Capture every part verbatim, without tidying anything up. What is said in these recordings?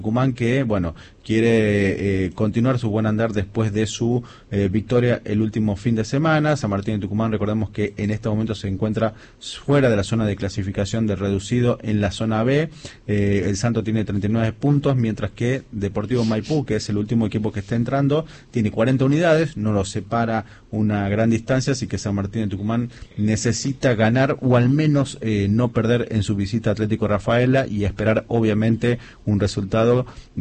Tucumán que, bueno, quiere eh, continuar su buen andar después de su eh, victoria el último fin de semana. San Martín de Tucumán, recordemos que en este momento se encuentra fuera de la zona de clasificación del reducido en la zona B. Eh, el Santo tiene treinta y nueve puntos, mientras que Deportivo Maipú, que es el último equipo que está entrando, tiene cuarenta unidades, no lo separa una gran distancia, así que San Martín de Tucumán necesita ganar o al menos eh, no perder en su visita a Atlético Rafaela y esperar obviamente un resultado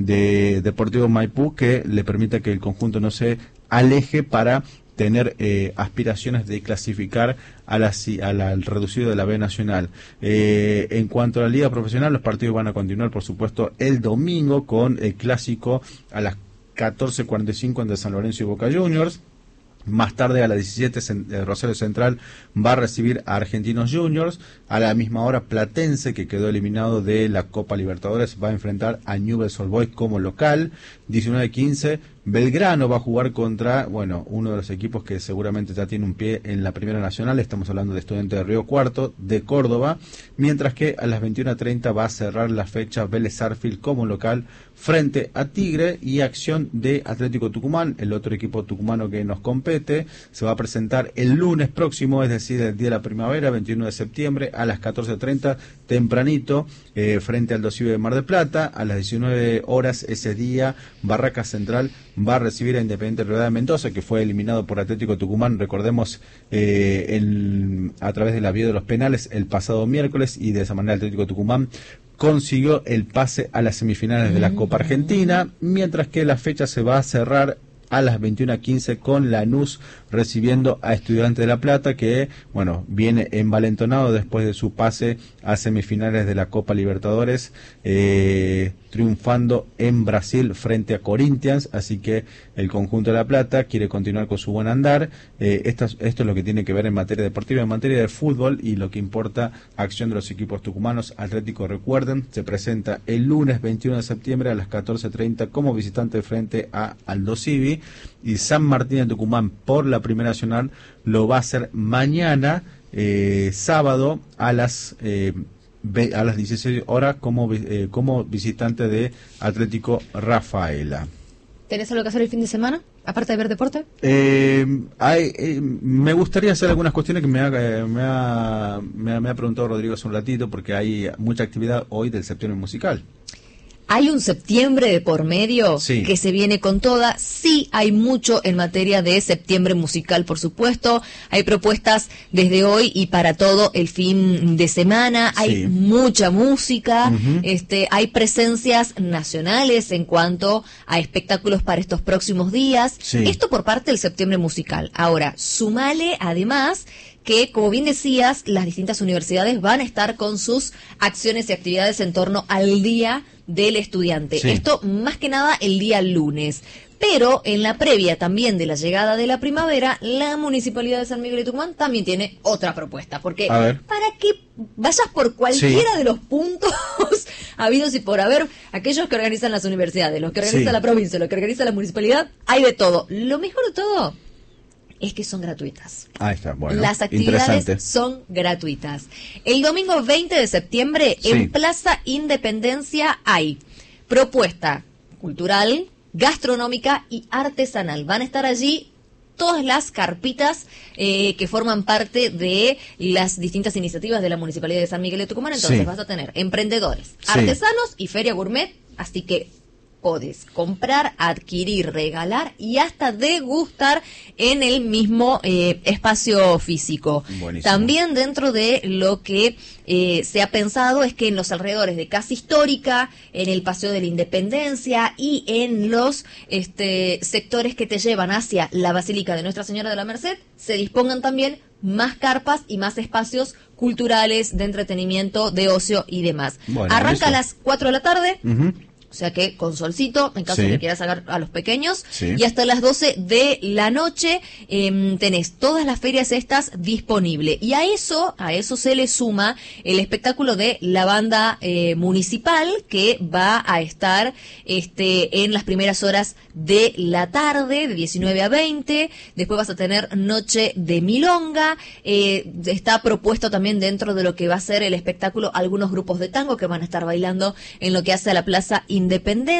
de Deportivo Maipú que le permita que el conjunto no se aleje para tener eh, aspiraciones de clasificar a la, a la, al reducido de la B Nacional. Eh, en cuanto a la Liga Profesional, los partidos van a continuar, por supuesto, el domingo con el clásico a las catorce cuarenta y cinco entre San Lorenzo y Boca Juniors. Más tarde a las diecisiete, Rosario Central va a recibir a Argentinos Juniors. A la misma hora, Platense, que quedó eliminado de la Copa Libertadores, va a enfrentar a Newell's Old Boys como local. diecinueve quince, Belgrano va a jugar contra, bueno, uno de los equipos que seguramente ya tiene un pie en la Primera Nacional. Estamos hablando de Estudiantes de Río Cuarto, de Córdoba. Mientras que a las veintiuna treinta va a cerrar la fecha Vélez Sarsfield como local frente a Tigre, y acción de Atlético Tucumán, el otro equipo tucumano que nos compete, se va a presentar el lunes próximo, es decir, el día de la primavera, veintiuno de septiembre, a las catorce treinta, tempranito, eh, frente al Dosivo de Mar del Plata. A las diecinueve horas ese día, Barracas Central va a recibir a Independiente Rivadavia de Mendoza, que fue eliminado por Atlético Tucumán, recordemos, eh, el, a través de la vía de los penales el pasado miércoles, y de esa manera Atlético Tucumán consiguió el pase a las semifinales de la Copa Argentina, mientras que la fecha se va a cerrar a las veintiuna quince con Lanús recibiendo a Estudiantes de La Plata, que, bueno, viene envalentonado después de su pase a semifinales de la Copa Libertadores, eh, triunfando en Brasil frente a Corinthians. Así que el conjunto de La Plata quiere continuar con su buen andar. Eh, esto, esto es lo que tiene que ver en materia deportiva, en materia de fútbol, y lo que importa, acción de los equipos tucumanos. Atlético, recuerden, se presenta el lunes veintiuno de septiembre a las catorce treinta como visitante frente a Aldo Civi, y San Martín de Tucumán por la Primera Nacional lo va a hacer mañana, eh, sábado, a las eh, a las dieciséis horas como, eh, como visitante de Atlético Rafaela. ¿Tenés algo que hacer el fin de semana, aparte de ver deporte? Eh, hay, eh, me gustaría hacer algunas cuestiones que me ha, me, ha, me, ha, me ha preguntado Rodrigo hace un ratito, porque hay mucha actividad hoy del septiembre musical. Hay un septiembre de por medio, sí, que se viene con toda. Sí, hay mucho en materia de septiembre musical, por supuesto. Hay propuestas desde hoy y para todo el fin de semana. Hay sí. mucha música. Uh-huh. Este, hay presencias nacionales en cuanto a espectáculos para estos próximos días. Sí. Esto por parte del septiembre musical. Ahora, sumale además que, como bien decías, las distintas universidades van a estar con sus acciones y actividades en torno al Día del Estudiante. Sí. Esto más que nada el día lunes. Pero en la previa también de la llegada de la primavera, la Municipalidad de San Miguel de Tucumán también tiene otra propuesta. Porque para que vayas por cualquiera sí. de los puntos habidos y por haber, aquellos que organizan las universidades, los que organiza sí. la provincia, los que organiza la municipalidad, hay de todo. Lo mejor de todo es que son gratuitas. Ahí está, bueno. Las actividades son gratuitas. El domingo veinte de septiembre, sí. en Plaza Independencia hay propuesta cultural, gastronómica y artesanal. Van a estar allí todas las carpitas eh, que forman parte de las distintas iniciativas de la Municipalidad de San Miguel de Tucumán. Entonces sí. vas a tener emprendedores, sí. artesanos y feria gourmet. Así que podés comprar, adquirir, regalar y hasta degustar en el mismo eh, espacio físico. Buenísimo. También dentro de lo que eh, se ha pensado es que en los alrededores de Casa Histórica, en el Paseo de la Independencia y en los este, sectores que te llevan hacia la Basílica de Nuestra Señora de la Merced, se dispongan también más carpas y más espacios culturales, de entretenimiento, de ocio y demás. Bueno, arranca eso. A las cuatro de la tarde. Uh-huh. O sea que con solcito, en caso sí. de que quieras sacar a los pequeños, sí. y hasta las doce de la noche eh, tenés todas las ferias estas disponibles. Y a eso, a eso se le suma el espectáculo de la banda eh, municipal, que va a estar este en las primeras horas de la tarde, de diecinueve a veinte. Después vas a tener noche de milonga. Eh, está propuesto también dentro de lo que va a ser el espectáculo algunos grupos de tango que van a estar bailando en lo que hace a la Plaza Independencia. Independencia.